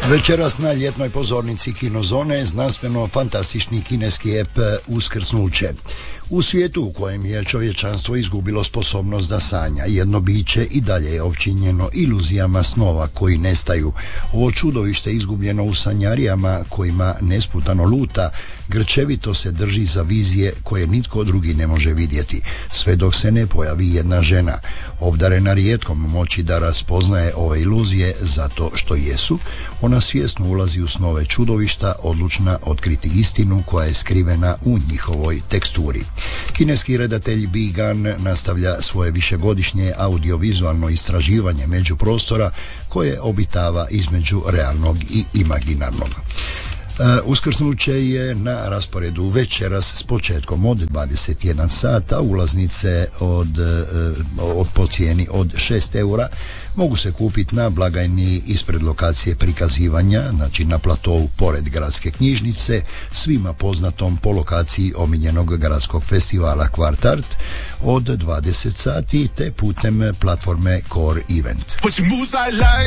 Večeras na ljetnoj pozornici Kinozone znanstveno-fantastični kineski ep Uskrsnuće. U svijetu u kojem je čovječanstvo izgubilo sposobnost da sanja, jedno biće i dalje je opčinjeno iluzijama snova koji nestaju. Ovo čudovište izgubljeno u sanjarijama kojima nesputano luta, grčevito se drži za vizije koje nitko drugi ne može vidjeti, sve dok se ne pojavi jedna žena, obdarena rijetkom moći da raspoznaje ove iluzije zato što jesu. Ona svjesno ulazi u snove čudovišta, odlučna otkriti istinu koja je skrivena u njihovoj teksturi. Kineski redatelj Bi Gan nastavlja svoje višegodišnje audiovizualno istraživanje međuprostora koje obitava između realnog i imaginarnog. Uskrsnuće je na rasporedu večeras s početkom od 21 sata. Ulaznice po cijeni od 6 eura mogu se kupiti na blagajni ispred lokacije prikazivanja, znači na platovu pored gradske knjižnice, svima poznatom po lokaciji omiljenog gradskog festivala Kvart Art od 20 sati, te putem platforme Core Event.